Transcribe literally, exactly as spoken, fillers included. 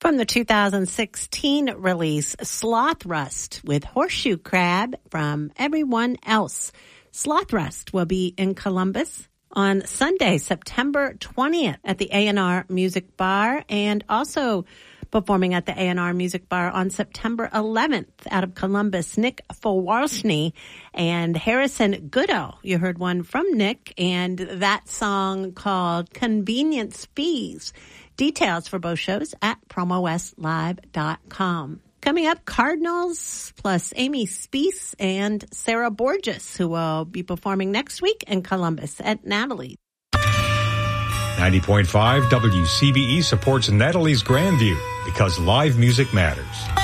From the two thousand sixteen release, Sloth Rust with Horseshoe Crab from Everyone Else. Sloth Rust will be in Columbus on Sunday, September twentieth at the A and R Music Bar, and also performing at the A and R Music Bar on September eleventh out of Columbus, Nick Fawalsny and Harrison Goodall. You heard one from Nick, and that song called Convenience Fees. Details for both shows at promo west live dot com. Coming up, Cardinals plus Amy Speece and Sarah Borges, who will be performing next week in Columbus at Natalie's. ninety point five W C B E supports Natalie's Grandview because live music matters.